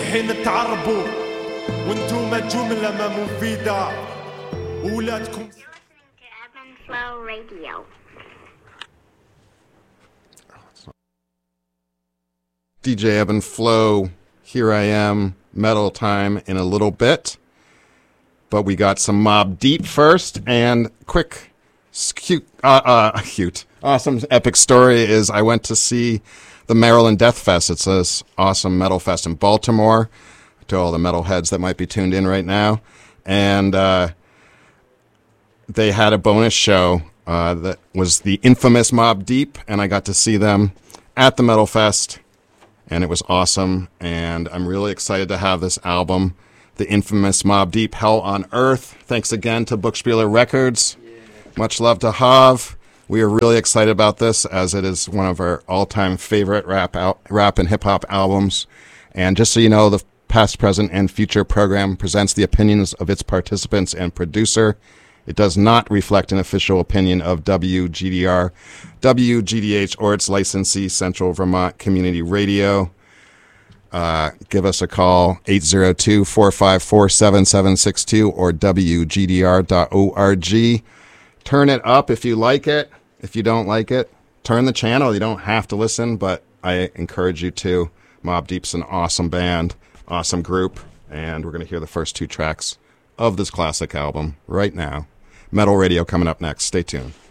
حين تعربوا وانتم جملة ما مفيدة وولادكم. Flow Radio. DJ Evan Flow, here I am, metal time in a little bit. But we got some Mobb Deep first, and quick, cute, awesome epic story is I went to see the Maryland Death Fest. It's this awesome metal fest in Baltimore, to all the metalheads that might be tuned in right now. And they had a bonus show that was the infamous Mobb Deep, and I got to see them at the Metal Fest, and it was awesome. And I'm really excited to have this album, the infamous Mobb Deep, Hell on Earth. Thanks again to Bookspieler Records. Yeah. Much love to Hav. We are really excited about this, as it is one of our all-time favorite rap and hip-hop albums. And just so you know, the past, present, and future program presents the opinions of its participants and producer. It does not reflect an official opinion of WGDR, WGDH, or its licensee, Central Vermont Community Radio. Give us a call, 802-454-7762 or WGDR.org. Turn it up if you like it. If you don't like it, turn the channel. You don't have to listen, but I encourage you to. Mobb Deep's an awesome band, awesome group, and we're going to hear the first two tracks of this classic album right now. Metal Radio coming up next. Stay tuned.